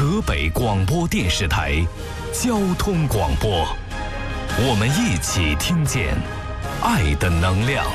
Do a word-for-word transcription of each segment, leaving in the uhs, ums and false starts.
河北广播电视台交通广播，我们一起听见爱的能量。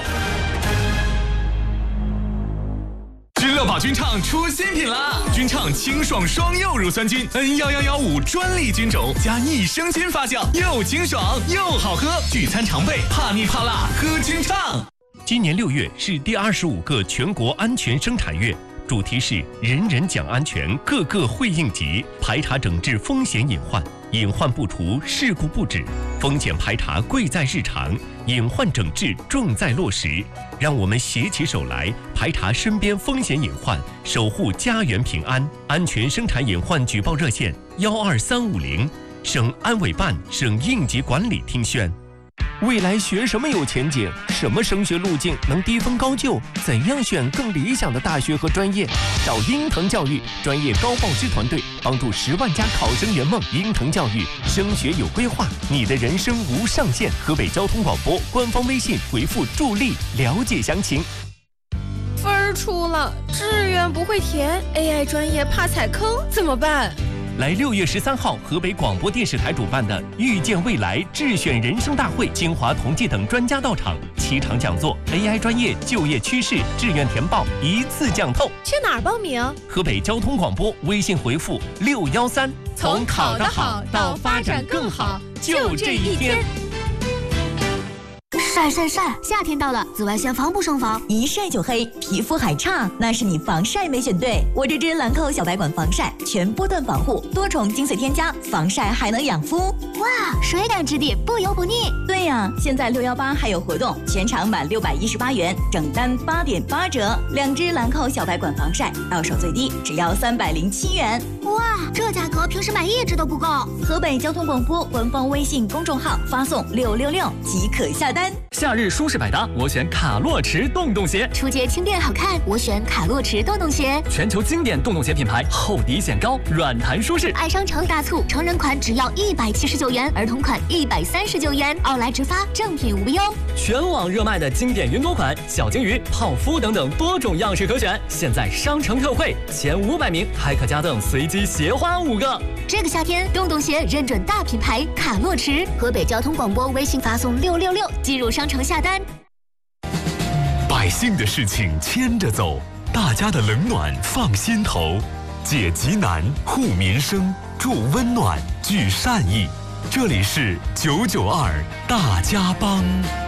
知乐宝菌畅出新品啦！菌畅清爽双柚乳酸菌 N 一一一五专利菌种加益生菌发酵，又清爽又好喝，聚餐常备，怕腻怕辣喝菌畅。 今年六月是第二十五个全国安全生产月，主题是人人讲安全，个个会应急，排查整治风险隐患，隐患不除，事故不止，风险排查贵在日常，隐患整治重在落实。让我们携起手来，排查身边风险隐患，守护家园平安。安全生产隐患举报热线：幺二三五零，省安委办、省应急管理厅宣。未来学什么有前景？什么升学路径能低分高就？怎样选更理想的大学和专业？找英腾教育专业高报师团队，帮助十万家考生圆梦。英腾教育，升学有规划，你的人生无上限。河北交通广播官方微信回复助力了解详情。 分儿出了，志愿不会填 ，A I 专业怕踩坑，怎么办？ 来六月十三号，河北广播电视台主办的“遇见未来智选人生大会”，清华同济等专家到场，七场讲座 ，A I 专业、就业趋势、志愿填报一次讲透。 去哪儿报名？ 河北交通广播微信回复六幺三， 从考得好到发展更好，就这一天。 晒晒晒！夏天到了，紫外线防不胜防， 一晒就黑，皮肤还差，那是你防晒没选对。我这支兰蔻小白管防晒，全波段防护，多重精粹添加，防晒还能养肤。 哇，水感质地，不油不腻。 对呀、啊，现在六幺八还有活动，全场满六百一十八元，整单八点八折。两支兰蔻小白管防晒，到手最低只要三百零七元。 哇，这价格平时买一支都不够。 河北交通广播官方微信公众号发送六六六即可下单。 夏日舒适百搭，我选卡洛驰洞洞鞋。 出街轻便好看，我选卡洛驰洞洞鞋。 全球经典洞洞鞋品牌，厚底显高，软弹舒适。 爱商城大促，成人款只要一百七十九元，儿童款一百三十九元，奥莱直发，正品无忧。 全网热卖的经典云朵款，小金鱼、泡芙等等多种样式可选，现在商城特惠，前五百名还可加赠随机鞋花五个。 这个夏天，洞洞鞋认准大品牌卡洛驰。河北交通广播微信发送六六六，进入商城下单。 百姓的事情牵着走，大家的冷暖放心头，解急难、护民生、助温暖、聚善意。这里是九九二大家帮。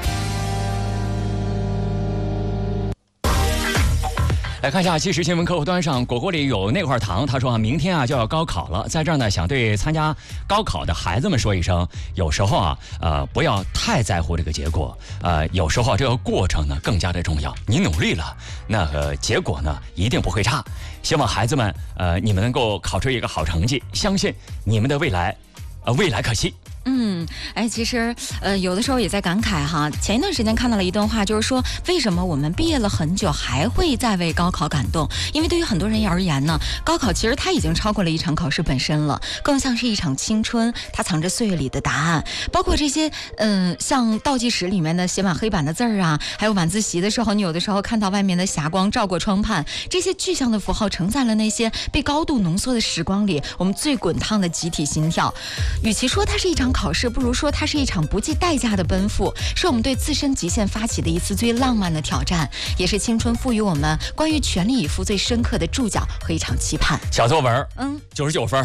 来看一下即时新闻客户端上，果果里有那块糖，他说啊，明天啊就要高考了，在这儿呢想对参加高考的孩子们说一声，有时候啊，呃，不要太在乎这个结果，呃，有时候这个过程呢更加的重要。你努力了，那个结果呢一定不会差。希望孩子们，呃，你们能够考出一个好成绩，相信你们的未来，呃，未来可期。 嗯，哎，其实，呃，有的时候也在感慨哈。前一段时间看到了一段话，就是说，为什么我们毕业了很久还会再为高考感动？因为对于很多人而言呢，高考其实它已经超过了一场考试本身了，更像是一场青春，它藏着岁月里的答案，包括这些，嗯、呃，像倒计时里面的写满黑板的字儿啊，还有晚自习的时候，你有的时候看到外面的霞光照过窗畔，这些具象的符号承载了那些被高度浓缩的时光里，我们最滚烫的集体心跳。与其说它是一场考试，不如说它是一场不计代价的奔赴，是我们对自身极限发起的一次最浪漫的挑战，也是青春赋予我们关于全力以赴最深刻的注脚和一场期盼。 小作文， 嗯， 九十九分，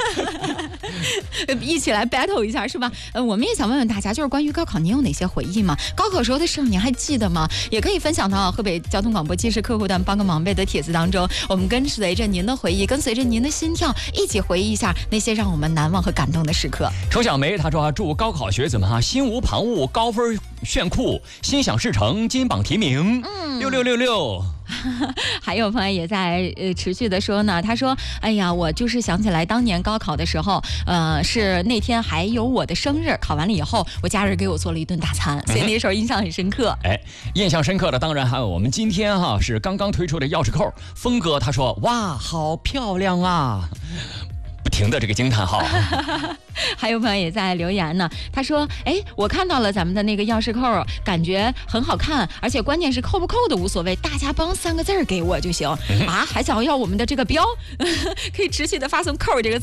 一起来 battle 一下是吧？呃，我们也想问问大家，就是关于高考，您有哪些回忆吗？高考时候的事您还记得吗？也可以分享到河北交通广播即时客户端帮个忙呗的帖子当中，我们跟随着您的回忆，跟随着您的心跳，一起回忆一下那些让我们难忘和感动的时刻。 程小梅她说，祝高考学子们哈心无旁骛，高分炫酷，心想事成，金榜题名。嗯，六六六六。 还有朋友也在呃持续的说呢，他说，哎呀，我就是想起来当年高考的时候，呃，是那天还有我的生日，考完了以后，我家人给我做了一顿大餐，所以那时候印象很深刻。 哎，印象深刻的当然还有我们今天哈是刚刚推出的钥匙扣，峰哥他说，哇，好漂亮啊。不停的这个惊叹号。 还有朋友也在留言呢，他说，哎，我看到了咱们的那个钥匙扣，感觉很好看，而且关键是扣不扣的无所谓，大家帮三个字儿给我就行、嗯、啊，还想要我们的这个标可以持续的发送扣这个